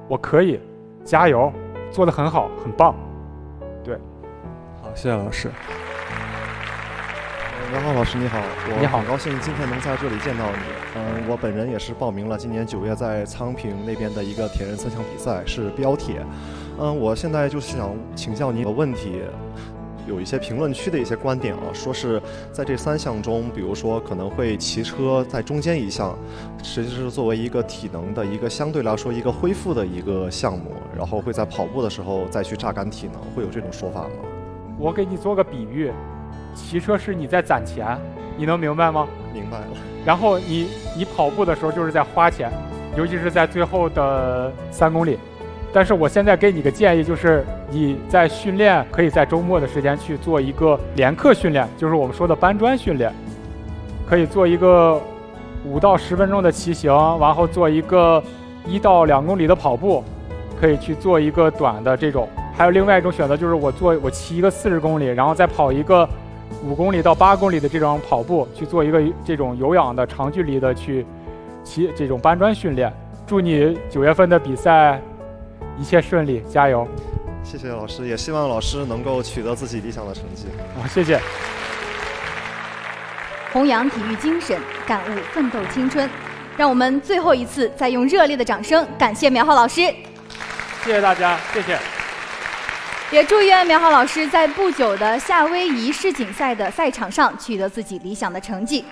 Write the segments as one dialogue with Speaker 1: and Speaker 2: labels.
Speaker 1: 我可以，加油，做得很好，很棒。对，
Speaker 2: 好，谢谢老师。
Speaker 3: 苗浩老师你好，
Speaker 1: 你好，
Speaker 3: 很高兴今天能在这里见到你。我本人也是报名了今年9月在昌平那边的一个铁人3项比赛，是标铁。我现在就是想请教您一个问题。有一些评论区的一些观点说是在这3项中，比如说可能会骑车在中间一项，实际是作为一个体能的一个相对来说一个恢复的一个项目，然后会在跑步的时候再去榨干体能，会有这种说法吗？
Speaker 1: 我给你做个比喻，骑车是你在攒钱，你能明白吗？
Speaker 3: 明白了。
Speaker 1: 然后你跑步的时候就是在花钱，尤其是在最后的3公里。但是我现在给你个建议，就是你在训练可以在周末的时间去做一个连课训练，就是我们说的搬砖训练，可以做一个5到10分钟的骑行，然后做一个1到2公里的跑步，可以去做一个短的这种。还有另外一种选择，就是我骑一个40公里，然后再跑一个5公里到8公里的这种跑步，去做一个这种有氧的长距离的去骑这种搬砖训练。祝你9月份的比赛一切顺利，加油！
Speaker 3: 谢谢老师，也希望老师能够取得自己理想的成绩。
Speaker 1: 谢谢。
Speaker 4: 弘扬体育精神，感悟奋斗青春。让我们最后一次再用热烈的掌声感谢苗浩老师。
Speaker 1: 谢谢大家，谢谢。
Speaker 4: 也祝愿苗浩老师在不久的夏威夷世锦赛的赛场上取得自己理想的成绩。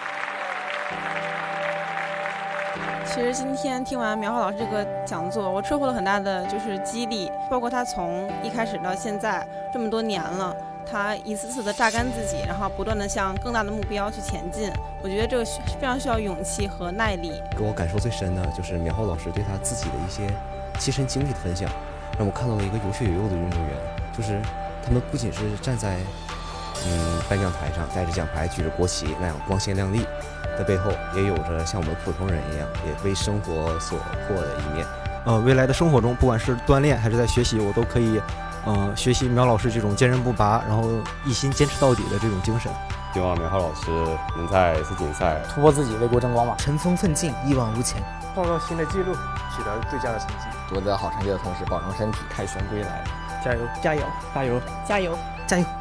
Speaker 5: 其实今天听完苗浩老师这个讲座，我收获了很大的就是激励，包括他从一开始到现在这么多年了，他一次次的榨干自己，然后不断的向更大的目标去前进。我觉得这个非常需要勇气和耐力。
Speaker 6: 给我感受最深的就是苗浩老师对他自己的一些亲身经历的分享，让我看到了一个有血有肉的运动员，就是他们不仅是站在颁奖台上带着奖牌举着国旗那样光鲜亮丽的背后，也有着像我们普通人一样也为生活所迫的一面。
Speaker 7: 未来的生活中，不管是锻炼还是在学习，我都可以学习苗老师这种坚韧不拔，然后一心坚持到底的这种精神。
Speaker 8: 希望苗浩老师能在世锦赛
Speaker 9: 突破自己，为国争光吧，
Speaker 10: 尘封奋进，一往无前，
Speaker 11: 创造新的记录，取得最佳的成绩，
Speaker 9: 夺得好成绩的同时保证身体，
Speaker 11: 凯旋归来。
Speaker 9: 加油！
Speaker 10: 加油！
Speaker 9: 加油！
Speaker 10: 加油！
Speaker 9: 加油！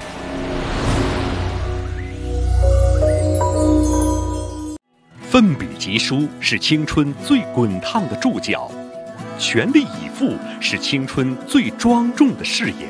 Speaker 12: 奋笔疾书是青春最滚烫的注脚，全力以赴是青春最庄重的誓言。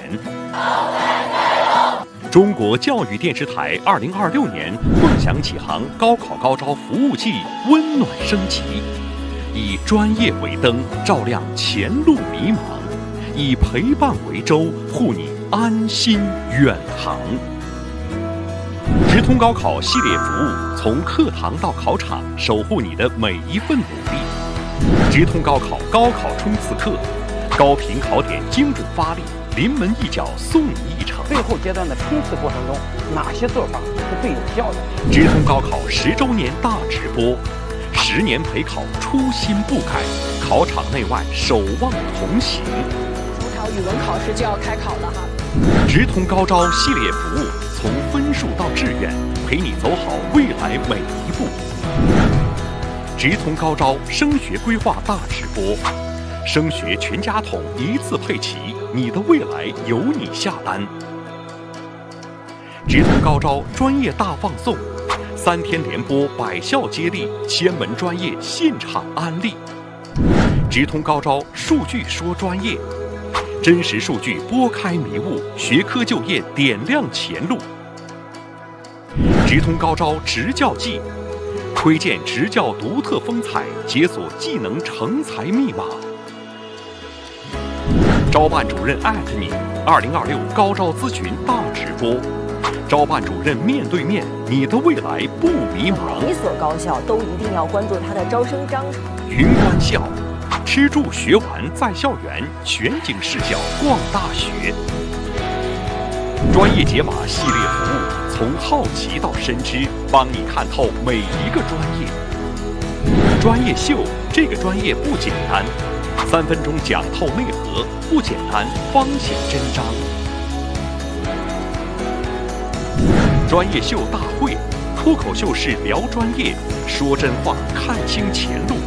Speaker 12: 中国教育电视台2026年梦想启航高考高招服务季温暖升级，以专业为灯，照亮前路迷茫；以陪伴为舟，护你安心远航。直通高考系列服务，从课堂到考场，守护你的每一份努力。直通高考高考冲刺课，高频考点精准发力，临门一脚送你一程。
Speaker 13: 最后阶段的冲刺过程中，哪些做法是最有效的？
Speaker 12: 直通高考10周年大直播，10年陪考初心不改，考场内外守望同行。
Speaker 14: 中考语文考试就要开考了哈。
Speaker 12: 直通高招系列服务，从分数到志愿，陪你走好未来每一步。直通高招升学规划大直播，升学全家桶一次配齐，你的未来由你下单。直通高招专业大放送，3天连播百校接力，千门专业现场安利。直通高招数据说专业，真实数据拨开迷雾，学科就业点亮前路。直通高招执教季，窥见执教独特风采，解锁技能成才密码。招办主任你，2026高招咨询大直播，招办主任面对面，你的未来不迷茫。
Speaker 15: 每一所高校都一定要关注它的招生章程。
Speaker 12: 云观校，吃住学玩在校园，全景视角逛大学。专业解码系列服务，从好奇到深知，帮你看透每一个专业。专业秀，这个专业不简单，3分钟讲透内核，不简单方显真章。专业秀大会，脱口秀式聊专业，说真话看清前路。